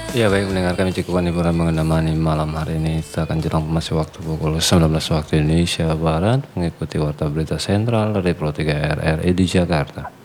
Ya baik, mendengar kami cukupkan hiburan mengenai malam hari ini. Kita akan jelang masih waktu pukul 19 waktu Indonesia Barat mengikuti warta berita sentral dari Pro 3 RRI di Jakarta.